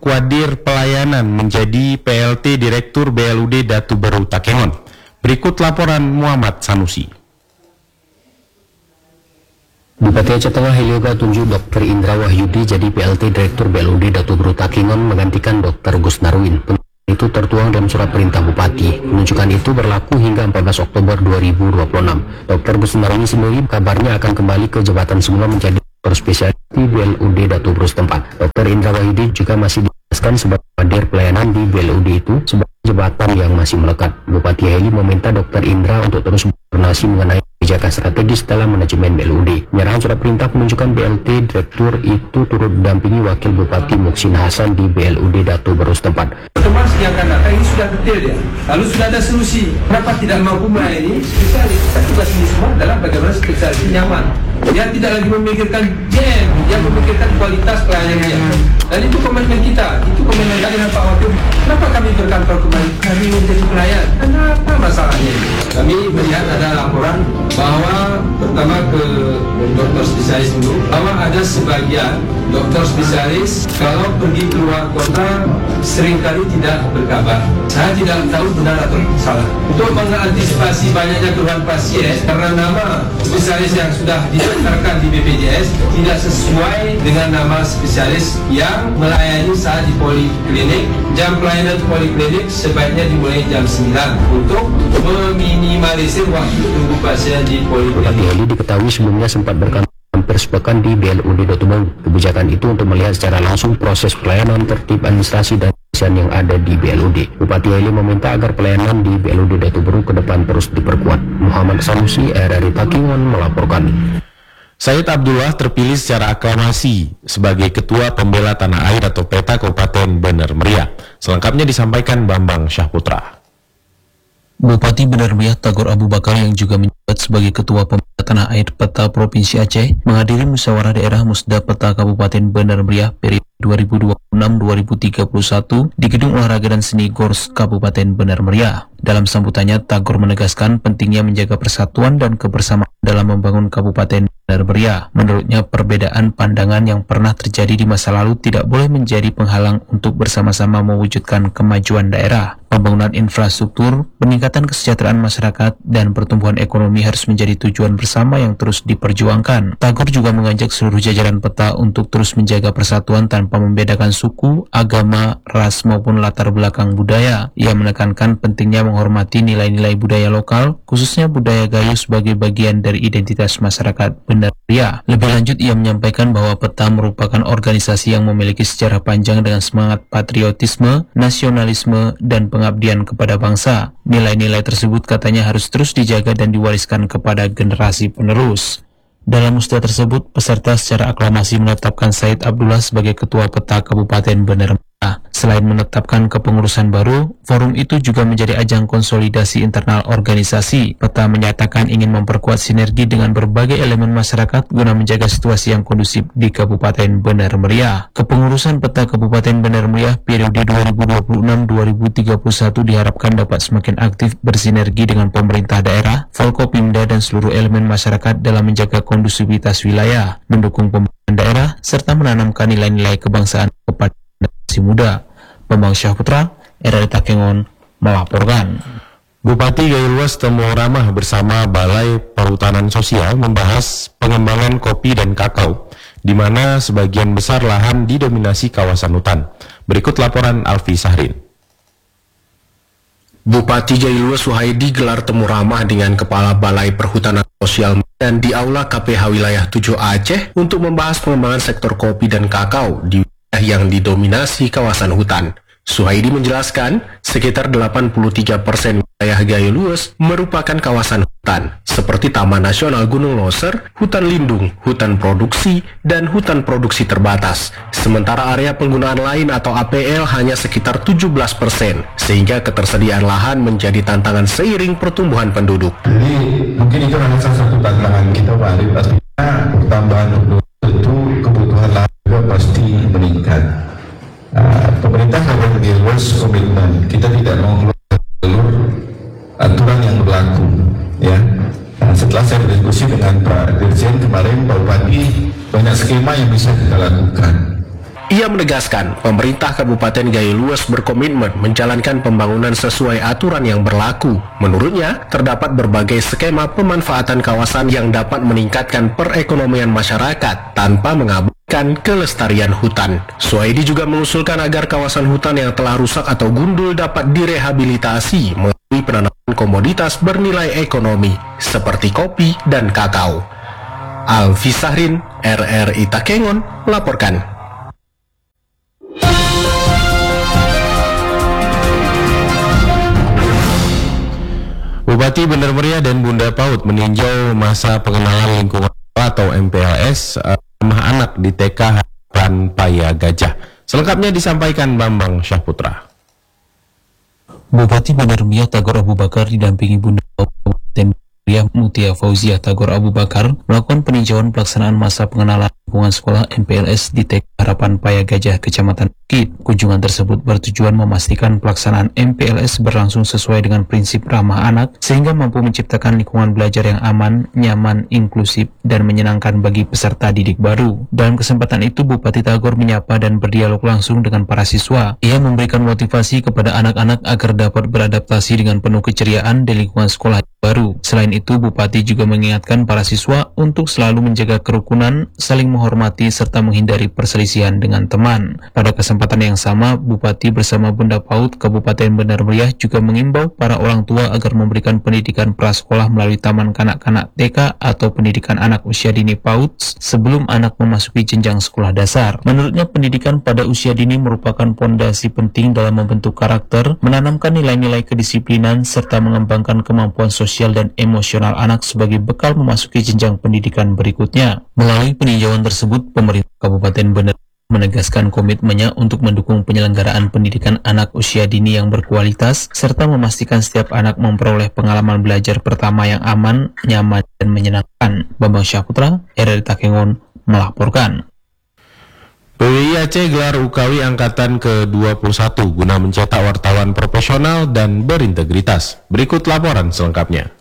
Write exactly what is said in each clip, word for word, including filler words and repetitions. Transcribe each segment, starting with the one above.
Kuadir Pelayanan menjadi P L T Direktur B L U D Datu Beru Takengon. Berikut laporan Muhammad Sanusi. Bupati Aceh Tengah Helioga tunjuk Dokter Indra Wahyudi jadi P L T Direktur B L U D Datu Beru Takengon menggantikan Dokter Gus Narwin. Itu tertuang dalam surat perintah Bupati. Penunjukan itu berlaku hingga empat belas Oktober dua ribu dua puluh enam. Dokter Gus Narwin sendiri kabarnya akan kembali ke jabatan semula menjadi dokter spesialis di B L U D Datu Beru setempat. Dokter Indra Wahyudi juga masih dijelaskan sebagai Kuadir Pelayanan di B L U D itu sebagai jabatan yang masih melekat. Bupati Heli meminta Dokter Indra untuk terus berkoordinasi mengenai kebijakan strategis dalam manajemen B L U D. Penyerahan surat perintah penunjukan B L T Direktur itu turut didampingi Wakil Bupati Muksin Hasan di B L U D Datu Beru setempat. Pertemuan yang akan datang ini sudah detail ya. Lalu sudah ada solusi. Kenapa tidak mampu melayani spesialis? Tugas ini semua adalah bagaimana spesialis nyaman. Dia tidak lagi memikirkan jam, dia memikirkan kualitas pelayanannya. Dan itu komitmen kita, itu komitmen kami dengan Pak Wakil. Kenapa kami berkantor kembali? Kami menjadi pelayan. Kenapa masalahnya? Kami melihat ada laporan bahwa pertama ke dokter spesialis dulu, bahwa ada sebagian dokter spesialis kalau pergi keluar kota seringkali tidak berkabar. Saya tidak tahu benar atau salah. Untuk mengantisipasi banyaknya keluhan pasien karena nama spesialis yang sudah didaftarkan di B P J S tidak sesuai dengan nama spesialis yang melayani saat di poliklinik. Jam pelayanan poliklinik sebaiknya dimulai jam sembilan untuk meminimalisir waktu tunggu pasien di poliklinik. Bupati Heli diketahui sebelumnya sempat berkantor hampir sepekan di B L U D Datu Beru. Kebijakan itu untuk melihat secara langsung proses pelayanan, tertib administrasi dan yang ada di B L U D. Bupati Heli meminta agar pelayanan di B L U D Datu Beru ke depan terus diperkuat. Muhammad Sanusi, R R I Takengon melaporkan. Said Abdullah terpilih secara aklamasi sebagai Ketua Pembela Tanah Air atau PETA Kabupaten Bener Meriah. Selengkapnya disampaikan Bambang Syahputra. Bupati Bener Meriah Tagor Abu Bakar yang juga menjabat sebagai Ketua Pembela Tanah Air PETA Provinsi Aceh menghadiri musyawarah daerah Musda PETA Kabupaten Bener Meriah periode dua ribu dua puluh enam sampai dua ribu tiga puluh satu di Gedung Olahraga dan Seni Gors Kabupaten Bener Meriah. Dalam sambutannya, Tagor menegaskan pentingnya menjaga persatuan dan kebersamaan dalam membangun Kabupaten Bener Meriah. Menurutnya, perbedaan pandangan yang pernah terjadi di masa lalu tidak boleh menjadi penghalang untuk bersama-sama mewujudkan kemajuan daerah. Pembangunan infrastruktur, peningkatan kesejahteraan masyarakat, dan pertumbuhan ekonomi harus menjadi tujuan bersama yang terus diperjuangkan. Tagor juga mengajak seluruh jajaran PETA untuk terus menjaga persatuan tanpa membedakan suku, agama, ras, maupun latar belakang budaya. Ia menekankan pentingnya menghormati nilai-nilai budaya lokal, khususnya budaya Gayo sebagai bagian dari identitas masyarakat Bener Meriah. Lebih lanjut, ia menyampaikan bahwa PETA merupakan organisasi yang memiliki sejarah panjang dengan semangat patriotisme, nasionalisme, dan pengabdian kepada bangsa. Nilai-nilai tersebut katanya harus terus dijaga dan diwariskan kepada generasi penerus. Dalam musda tersebut, peserta secara aklamasi menetapkan Said Abdullah sebagai Ketua PETA Kabupaten Bener Meriah. Selain menetapkan kepengurusan baru, forum itu juga menjadi ajang konsolidasi internal organisasi. PETA menyatakan ingin memperkuat sinergi dengan berbagai elemen masyarakat guna menjaga situasi yang kondusif di Kabupaten Bener Meriah. Kepengurusan PETA Kabupaten Bener Meriah periode dua ribu dua puluh enam sampai dua ribu tiga puluh satu diharapkan dapat semakin aktif bersinergi dengan pemerintah daerah, Forkopimda, dan seluruh elemen masyarakat dalam menjaga kondusivitas wilayah, mendukung pembangunan daerah, serta menanamkan nilai-nilai kebangsaan kepada generasi muda. Bambang Syahputra, R R I Takengon melaporkan. Bupati Gayo Luas Temu Ramah bersama Balai Perhutanan Sosial membahas pengembangan kopi dan kakao, di mana sebagian besar lahan didominasi kawasan hutan. Berikut laporan Alfi Sahrin. Bupati Gayo Luas Suhaidi gelar temu ramah dengan Kepala Balai Perhutanan Sosial dan di Aula K P H Wilayah tujuh Aceh untuk membahas pengembangan sektor kopi dan kakao di wilayah yang didominasi kawasan hutan. Suhaidi menjelaskan, sekitar delapan puluh tiga persen wilayah Gayo Luas merupakan kawasan hutan, seperti Taman Nasional Gunung Loser, hutan lindung, hutan produksi, dan hutan produksi terbatas. Sementara area penggunaan lain atau A P L hanya sekitar tujuh belas persen, sehingga ketersediaan lahan menjadi tantangan seiring pertumbuhan penduduk. Jadi mungkin itu adalah salah satu tantangan kita, Pak Arif. Artinya pertambahan penduduk itu kebutuhan lahan juga pasti meningkat. Uh, pemerintah Kabupaten Luas komitmen kita tidak mau keluar jalur aturan yang berlaku, ya. Nah, setelah saya berdiskusi dengan Pak Dirjen kemarin, Pak Bupati, banyak skema yang bisa kita lakukan. Ia menegaskan, pemerintah Kabupaten Gayo Luas berkomitmen menjalankan pembangunan sesuai aturan yang berlaku. Menurutnya, terdapat berbagai skema pemanfaatan kawasan yang dapat meningkatkan perekonomian masyarakat tanpa mengabaikan kelestarian hutan. Suhaidi juga mengusulkan agar kawasan hutan yang telah rusak atau gundul dapat direhabilitasi melalui penanaman komoditas bernilai ekonomi seperti kopi dan kakao. Alfi Sahrin, R R I Takengon, melaporkan. Bupati Bener Meriah dan Bunda PAUD meninjau masa pengenalan lingkungan atau M P L S ramah anak di T K Harapan Paya Gajah. Selengkapnya disampaikan Bambang Syahputra. Bupati Bener Meriah Tagor Abu Bakar didampingi Bunda PAUD Bener Meriah Mutia Fauziah Tagor Abu Bakar melakukan peninjauan pelaksanaan masa pengenalan lingkungan sekolah M P L S di T K Harapan Paya Gajah, Kecamatan Bukit. Kunjungan tersebut bertujuan memastikan pelaksanaan M P L S berlangsung sesuai dengan prinsip ramah anak sehingga mampu menciptakan lingkungan belajar yang aman, nyaman, inklusif, dan menyenangkan bagi peserta didik baru. Dalam kesempatan itu, Bupati Tagor menyapa dan berdialog langsung dengan para siswa. Ia memberikan motivasi kepada anak-anak agar dapat beradaptasi dengan penuh keceriaan di lingkungan sekolah baru. Selain itu, Bupati juga mengingatkan para siswa untuk selalu menjaga kerukunan, saling menghormati, serta menghindari perselisihan dengan teman. Pada kesempatan yang sama, Bupati bersama Bunda PAUD Kabupaten Bener Meriah juga mengimbau para orang tua agar memberikan pendidikan prasekolah melalui Taman Kanak-Kanak T K atau pendidikan anak usia dini PAUD sebelum anak memasuki jenjang sekolah dasar. Menurutnya, pendidikan pada usia dini merupakan pondasi penting dalam membentuk karakter, menanamkan nilai-nilai kedisiplinan, serta mengembangkan kemampuan sosial dan emosional anak sebagai bekal memasuki jenjang pendidikan berikutnya. Melalui peninjauan tersebut, pemerintah Kabupaten Bener menegaskan komitmennya untuk mendukung penyelenggaraan pendidikan anak usia dini yang berkualitas, serta memastikan setiap anak memperoleh pengalaman belajar pertama yang aman, nyaman, dan menyenangkan. Bambang Syahputra, R R I Takengon, melaporkan. P W I Aceh gelar U K W Angkatan ke dua puluh satu guna mencetak wartawan profesional dan berintegritas. Berikut laporan selengkapnya.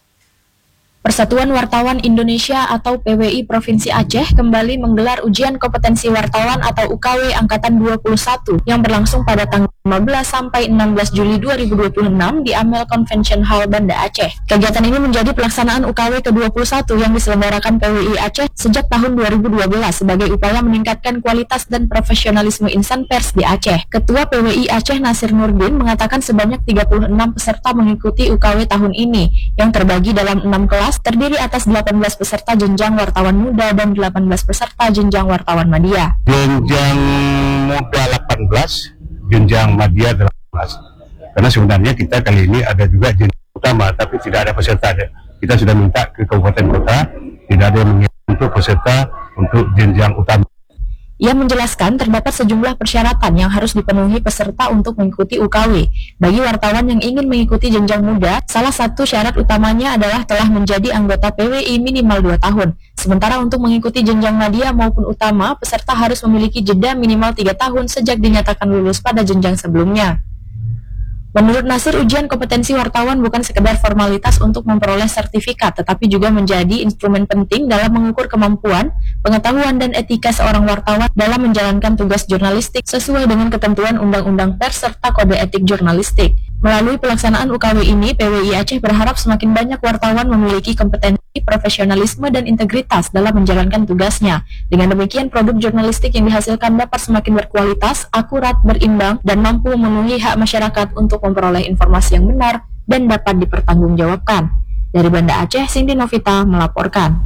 Persatuan Wartawan Indonesia atau P W I Provinsi Aceh kembali menggelar ujian kompetensi wartawan atau U K W Angkatan dua puluh satu yang berlangsung pada tanggal lima belas sampai enam belas Juli dua ribu dua puluh enam di Amel Convention Hall Banda Aceh. Kegiatan ini menjadi pelaksanaan U K W ke dua puluh satu yang diselenggarakan P W I Aceh sejak tahun dua ribu dua belas sebagai upaya meningkatkan kualitas dan profesionalisme insan pers di Aceh. Ketua P W I Aceh Nasir Nurdin mengatakan sebanyak tiga puluh enam peserta mengikuti U K W tahun ini yang terbagi dalam enam kelas, terdiri atas delapan belas peserta jenjang wartawan muda dan delapan belas peserta jenjang wartawan madya. Jenjang muda delapan belas, jenjang madya delapan belas. Karena sebenarnya kita kali ini ada juga jenjang utama, tapi tidak ada peserta. Kita sudah minta ke kabupaten kota, tidak ada yang mengirim untuk peserta untuk jenjang utama. Ia menjelaskan terdapat sejumlah persyaratan yang harus dipenuhi peserta untuk mengikuti U K W. Bagi wartawan yang ingin mengikuti jenjang muda, salah satu syarat utamanya adalah telah menjadi anggota P W I minimal dua tahun. Sementara untuk mengikuti jenjang madya maupun utama, peserta harus memiliki jeda minimal tiga tahun sejak dinyatakan lulus pada jenjang sebelumnya. Menurut Nasir, ujian kompetensi wartawan bukan sekedar formalitas untuk memperoleh sertifikat, tetapi juga menjadi instrumen penting dalam mengukur kemampuan, pengetahuan, dan etika seorang wartawan dalam menjalankan tugas jurnalistik sesuai dengan ketentuan Undang-Undang Pers serta Kode Etik Jurnalistik. Melalui pelaksanaan U K W ini, P W I Aceh berharap semakin banyak wartawan memiliki kompetensi, profesionalisme, dan integritas dalam menjalankan tugasnya. Dengan demikian, produk jurnalistik yang dihasilkan dapat semakin berkualitas, akurat, berimbang, dan mampu memenuhi hak masyarakat untuk memperoleh informasi yang benar dan dapat dipertanggungjawabkan. Dari Banda Aceh, Cindy Novita melaporkan.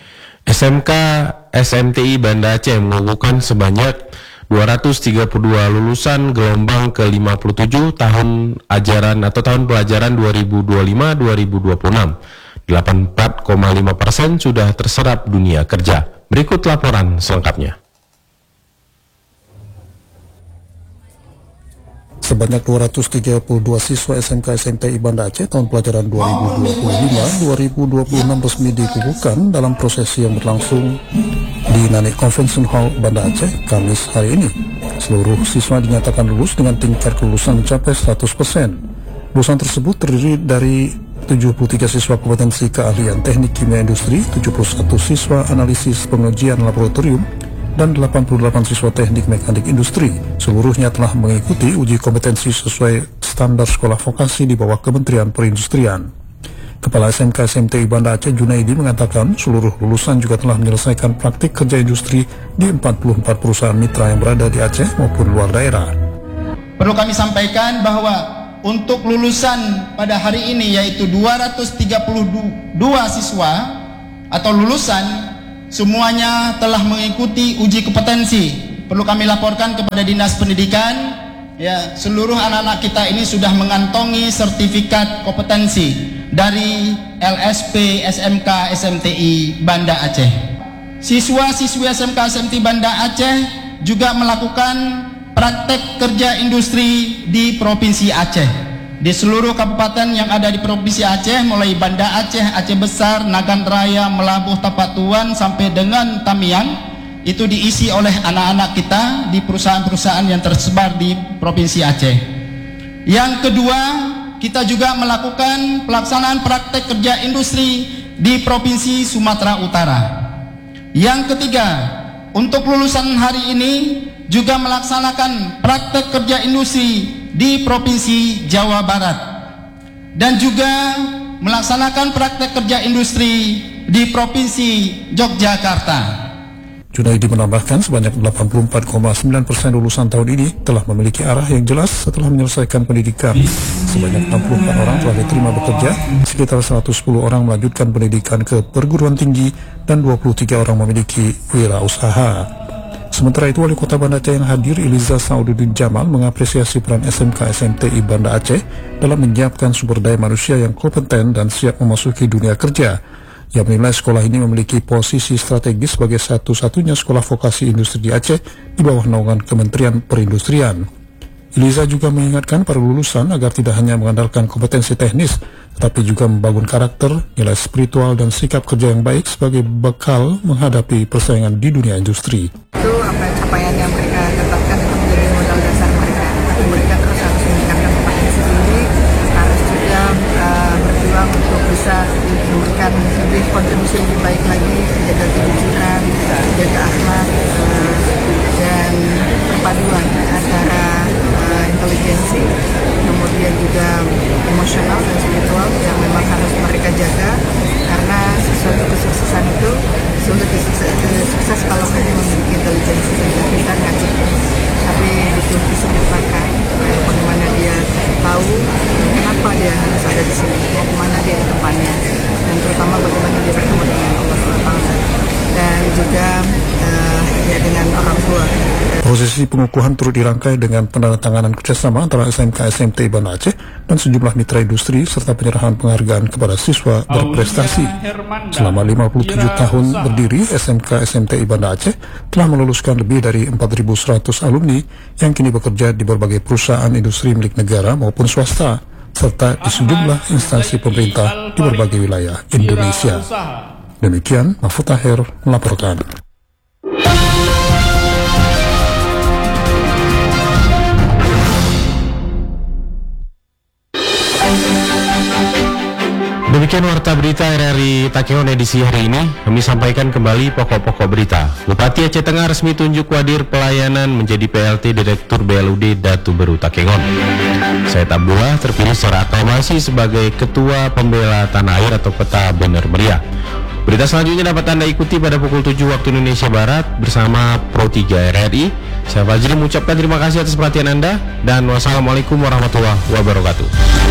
S M K S M T I Banda Aceh mengukuhkan sebanyak dua ratus tiga puluh dua lulusan gelombang ke lima puluh tujuh tahun ajaran atau tahun pelajaran dua ribu dua puluh lima dua ribu dua puluh enam. delapan puluh empat koma lima persen sudah terserap dunia kerja. Berikut laporan selengkapnya. Sebanyak dua ratus tiga puluh dua siswa S M K S M T I Banda Aceh tahun pelajaran dua ribu dua puluh lima dua ribu dua puluh enam resmi dikukuhkan dalam prosesi yang berlangsung di Nanik Convention Hall Banda Aceh Kamis hari ini. Seluruh siswa dinyatakan lulus dengan tingkat kelulusan mencapai seratus persen. Lulusan tersebut terdiri dari tujuh puluh tiga siswa kompetensi keahlian teknik kimia industri, tujuh puluh satu siswa analisis pengujian laboratorium, dan delapan puluh delapan siswa teknik mekanik industri. Seluruhnya telah mengikuti uji kompetensi sesuai standar sekolah vokasi di bawah Kementerian Perindustrian. Kepala S M K S M T I Banda Aceh Junaidi mengatakan seluruh lulusan juga telah menyelesaikan praktik kerja industri di empat puluh empat perusahaan mitra yang berada di Aceh maupun luar daerah. Perlu kami sampaikan bahwa untuk lulusan pada hari ini yaitu dua ratus tiga puluh dua siswa atau lulusan semuanya telah mengikuti uji kompetensi. Perlu kami laporkan kepada Dinas Pendidikan, ya, seluruh anak-anak kita ini sudah mengantongi sertifikat kompetensi dari L S P S M K S M T I Banda Aceh. Siswa-siswi S M K S M T I Banda Aceh juga melakukan praktek kerja industri di Provinsi Aceh. Di seluruh kabupaten yang ada di Provinsi Aceh, mulai Banda Aceh, Aceh Besar, Nagan Raya, Melabuh, Tapak Tuan, sampai dengan Tamiang, itu diisi oleh anak-anak kita di perusahaan-perusahaan yang tersebar di Provinsi Aceh. Yang kedua, kita juga melakukan pelaksanaan praktek kerja industri di Provinsi Sumatera Utara. Yang ketiga, untuk lulusan hari ini juga melaksanakan praktek kerja industri di Provinsi Jawa Barat dan juga melaksanakan praktek kerja industri di Provinsi Yogyakarta. Junaidi menambahkan sebanyak delapan puluh empat koma sembilan persen lulusan tahun ini telah memiliki arah yang jelas setelah menyelesaikan pendidikan. Sebanyak enam puluh empat orang telah diterima bekerja, sekitar seratus sepuluh orang melanjutkan pendidikan ke perguruan tinggi, dan dua puluh tiga orang memiliki wirausaha. Sementara itu, Wali Kota Banda Aceh yang hadir, Iliza Saududdin Jamal, mengapresiasi peran S M K S M T I Banda Aceh dalam menyiapkan sumber daya manusia yang kompeten dan siap memasuki dunia kerja. Ia menilai sekolah ini memiliki posisi strategis sebagai satu-satunya sekolah vokasi industri di Aceh di bawah naungan Kementerian Perindustrian. Iliza juga mengingatkan para lulusan agar tidak hanya mengandalkan kompetensi teknis, tetapi juga membangun karakter, nilai spiritual, dan sikap kerja yang baik sebagai bekal menghadapi persaingan di dunia industri. Itu apa capaian yang mereka tetapkan itu menjadi modal dasar mereka. Tapi mereka terus harus meningkatkan kompetensi diri, harus juga uh, berjuang untuk bisa memberikan lebih kontribusi lebih baik lagi, menjaga kejujuran, menjaga akhlak, uh, dan perpaduan antara uh, intelijensi, kemudian juga emosional dan spiritual yang memang harus mereka jaga, karena sesuatu kesuksesan itu sulit sukses, sukses kalau hanya memiliki intelijensi dan kepintaran nggak cukup, tapi butuh disempurnakan. Bagaimana dia tahu kenapa dia harus ada di sini, mau kemana dia ke depannya, dan terutama bagaimana dia bertemu dengan Allah subhanahu wa taala dan juga uh, ya dengan orang tua. Prosesi pengukuhan turut dirangkai dengan penandatanganan kerjasama antara S M K S M T I Banda Aceh dan sejumlah mitra industri serta penyerahan penghargaan kepada siswa berprestasi. Selama lima puluh tujuh tahun berdiri, S M K S M T I Banda Aceh telah meluluskan lebih dari empat ribu seratus alumni yang kini bekerja di berbagai perusahaan industri milik negara maupun swasta, serta di sejumlah instansi pemerintah di berbagai wilayah Indonesia. Demikian, Mahfud Tahir melaporkan. Demikian warta berita R R I Takengon edisi hari ini. Kami sampaikan kembali pokok-pokok berita. Bupati Aceh Tengah resmi tunjuk Wadir Pelayanan menjadi P L T Direktur B L U D Datu Beru Takengon. Said Abdullah terpilih secara aklamasi sebagai Ketua Pembela Tanah Air atau Peta Bener Meriah. Berita selanjutnya dapat Anda ikuti pada pukul tujuh waktu Indonesia Barat bersama Pro tiga R R I. Saya Fajri mengucapkan terima kasih atas perhatian Anda dan wassalamualaikum warahmatullahi wabarakatuh.